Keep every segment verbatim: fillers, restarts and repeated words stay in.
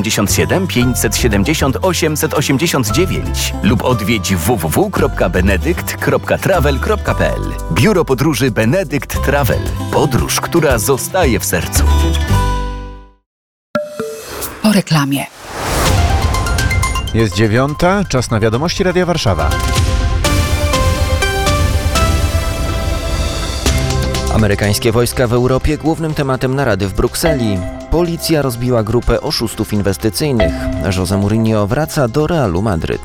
siedemdziesiąt siedem pięćset siedemdziesiąt osiemset osiemdziesiąt dziewięć lub odwiedź w w w kropka benedykt kropka travel kropka p l. Biuro Podróży Benedykt Travel. Podróż, która zostaje w sercu. Po reklamie. Jest dziewiąta, czas na wiadomości Radia Warszawa. Amerykańskie wojska w Europie głównym tematem narady w Brukseli. Policja rozbiła grupę oszustów inwestycyjnych. José Mourinho wraca do Realu Madryt.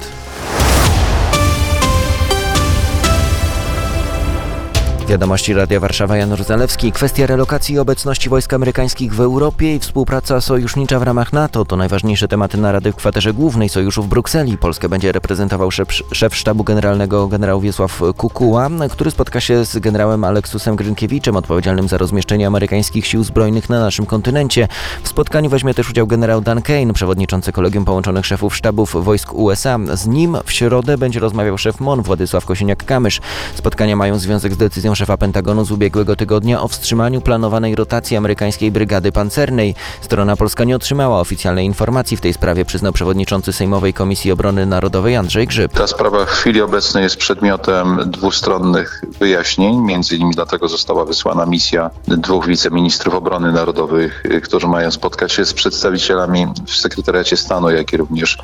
Wiadomości Radia Warszawa, Janusz Zalewski. Kwestia relokacji i obecności wojsk amerykańskich w Europie i współpraca sojusznicza w ramach NATO to najważniejsze tematy narady w kwaterze głównej sojuszu w Brukseli. Polskę będzie reprezentował szef, szef sztabu generalnego generał Wiesław Kukuła, który spotka się z generałem Aleksusem Grynkiewiczem, odpowiedzialnym za rozmieszczenie amerykańskich sił zbrojnych na naszym kontynencie. W spotkaniu weźmie też udział generał Dan Kane, przewodniczący Kolegium Połączonych Szefów Sztabów Wojsk U S A. Z nim w środę będzie rozmawiał szef M O N Władysław Kosiniak-Kamysz. Spotkania mają związek z decyzją szefa Pentagonu z ubiegłego tygodnia o wstrzymaniu planowanej rotacji amerykańskiej brygady pancernej. Strona polska nie otrzymała oficjalnej informacji w tej sprawie, przyznał przewodniczący Sejmowej Komisji Obrony Narodowej Andrzej Grzyb. Ta sprawa w chwili obecnej jest przedmiotem dwustronnych wyjaśnień. Między innymi dlatego została wysłana misja dwóch wiceministrów obrony narodowej, którzy mają spotkać się z przedstawicielami w sekretariacie stanu, jak i również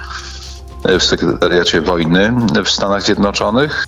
w sekretariacie wojny w Stanach Zjednoczonych.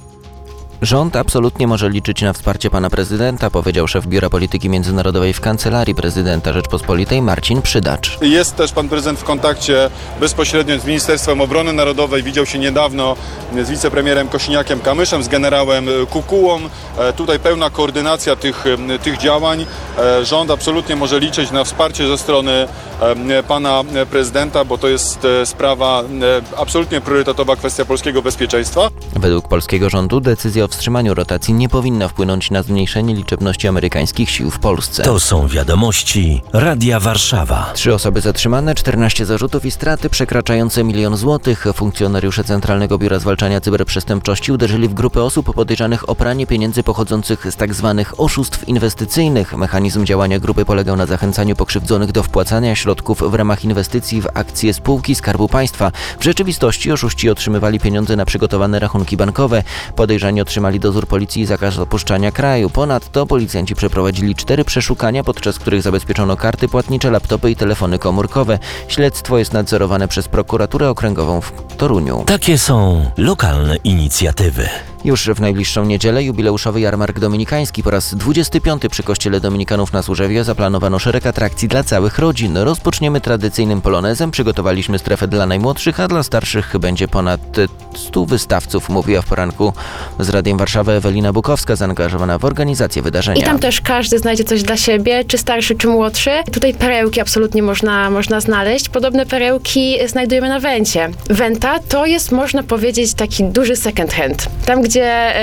Rząd absolutnie może liczyć na wsparcie pana prezydenta, powiedział szef Biura Polityki Międzynarodowej w Kancelarii Prezydenta Rzeczpospolitej Marcin Przydacz. Jest też pan prezydent w kontakcie bezpośrednio z Ministerstwem Obrony Narodowej. Widział się niedawno z wicepremierem Kosiniakiem-Kamyszem, z generałem Kukułą. Tutaj pełna koordynacja tych, tych działań. Rząd absolutnie może liczyć na wsparcie ze strony pana prezydenta, bo to jest sprawa absolutnie priorytetowa, kwestia polskiego bezpieczeństwa. Według polskiego rządu decyzja o wstrzymaniu rotacji nie powinna wpłynąć na zmniejszenie liczebności amerykańskich sił w Polsce. To są wiadomości Radia Warszawa. Trzy osoby zatrzymane, czternaście zarzutów i straty przekraczające milion złotych. Funkcjonariusze Centralnego Biura Zwalczania Cyberprzestępczości uderzyli w grupę osób podejrzanych o pranie pieniędzy pochodzących z tzw. oszustw inwestycyjnych. Mechanizm działania grupy polegał na zachęcaniu pokrzywdzonych do wpłacania środków w ramach inwestycji w akcje spółki Skarbu Państwa. W rzeczywistości oszuści otrzymywali pieniądze na przygotowane rachunki bankowe. Podejrzani otrzymali dozór policji i zakaz opuszczania kraju. Ponadto policjanci przeprowadzili cztery przeszukania, podczas których zabezpieczono karty płatnicze, laptopy i telefony komórkowe. Śledztwo jest nadzorowane przez prokuraturę okręgową w Toruniu. Takie są lokalne inicjatywy. Już w najbliższą niedzielę jubileuszowy jarmark dominikański. Po raz dwudziesty piąty przy kościele dominikanów na Służewie zaplanowano szereg atrakcji dla całych rodzin. Rozpoczniemy tradycyjnym polonezem, przygotowaliśmy strefę dla najmłodszych, a dla starszych będzie ponad stu wystawców, mówiła w poranku z Radiem Warszawa Ewelina Bukowska, zaangażowana w organizację wydarzenia. I tam też każdy znajdzie coś dla siebie, czy starszy, czy młodszy. Tutaj perełki absolutnie można, można znaleźć. Podobne perełki znajdujemy na Wencie. Wenta to jest, można powiedzieć, taki duży second hand. Tam, gdzie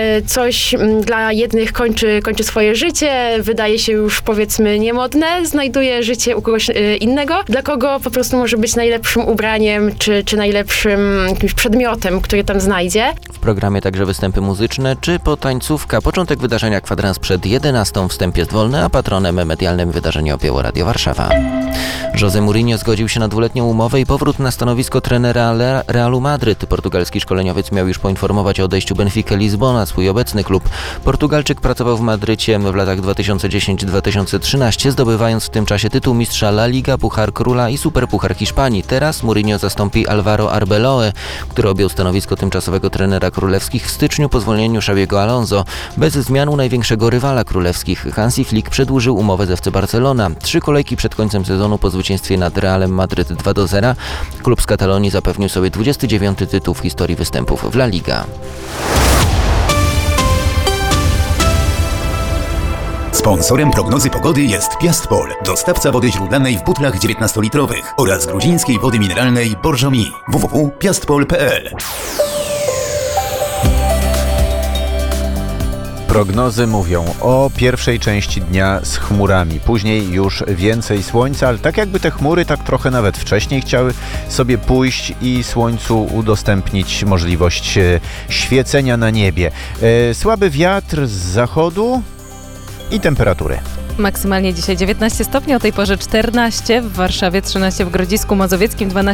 coś dla jednych kończy, kończy swoje życie, wydaje się już, powiedzmy, niemodne, znajduje życie u kogoś innego, dla kogo po prostu może być najlepszym ubraniem, czy, czy najlepszym jakimś przedmiotem, który tam znajdzie. W programie także występy muzyczne, czy potańcówka. Początek wydarzenia kwadrans przed jedenastą, wstęp jest wolny, a patronem medialnym wydarzenia objęło Radio Warszawa. José Mourinho zgodził się na dwuletnią umowę i powrót na stanowisko trenera Realu Madryt. Portugalski szkoleniowiec miał już poinformować o odejściu Benfica Lizbona, swój obecny klub. Portugalczyk pracował w Madrycie w latach dwa tysiące dziesiątym do dwa tysiące trzynastego, zdobywając w tym czasie tytuł mistrza La Liga, Puchar Króla i Superpuchar Hiszpanii. Teraz Mourinho zastąpi Alvaro Arbeloa, który objął stanowisko tymczasowego trenera królewskich w styczniu po zwolnieniu Xabiego Alonso. Bez zmian u największego rywala królewskich Hansi Flick przedłużył umowę z F C Barcelona. Trzy kolejki przed końcem sezonu po zwycięstwie nad Realem Madryt dwa do zera klub z Katalonii zapewnił sobie dwudziesty dziewiąty tytuł w historii występów w La Liga. Sponsorem prognozy pogody jest Piastpol, dostawca wody źródlanej w butlach dziewiętnastolitrowych oraz gruzińskiej wody mineralnej Borżomi. w w w kropka piastpol kropka p l. Prognozy mówią o pierwszej części dnia z chmurami, później już więcej słońca, ale tak jakby te chmury tak trochę nawet wcześniej chciały sobie pójść i słońcu udostępnić możliwość świecenia na niebie. Słaby wiatr z zachodu i temperatury. Maksymalnie dzisiaj dziewiętnaście stopni, o tej porze czternaście, w Warszawie trzynaście, w Grodzisku Mazowieckim dwanaście.